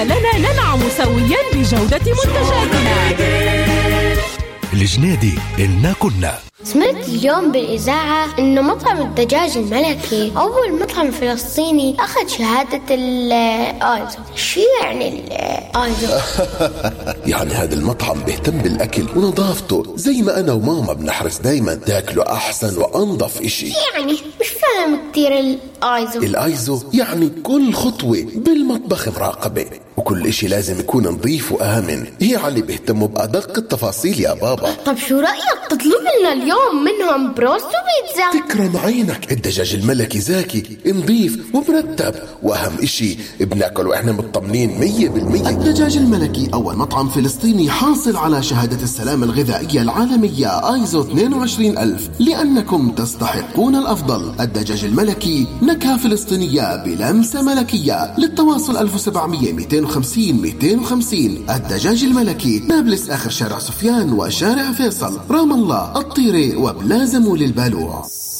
لنا ننعم سويا بجودة منتجاتنا. الجنيدي إلنا كنا. سمعت اليوم بالإذاعة إنه مطعم الدجاج الملكي أول مطعم فلسطيني أخذ شهادة الآيزو. شو يعني الآيزو؟ يعني هذا المطعم بيهتم بالأكل ونظافته زي ما أنا وماما بنحرص دايما تاكله أحسن وأنظف إشي. يعني مش فاهم كتير الآيزو. الآيزو يعني كل خطوة بالمطبخ مراقبة وكل إشي لازم يكون نظيف وآمن. يعني بيهتموا بأدق التفاصيل يا بابا. طب شو رأيك تطلب لنا اليوم منهم بروست وبيتزا؟ تكرم عينك. الدجاج الملكي زاكي نظيف ومرتب وأهم إشي بناكل وإحنا مطمنين 100%. الدجاج الملكي أول مطعم فلسطيني حاصل على شهادة السلامة الغذائية العالمية آيزو 22000 لأنكم تستحقون الأفضل. الدجاج الملكي نكهة فلسطينية بلمسة ملكية. للتواصل 1700 250 250. الدجاج الملكي نابلس آخر شارع سفيان وشارع فيصل، رام الله، الطيرة وبلازموا للبالوع.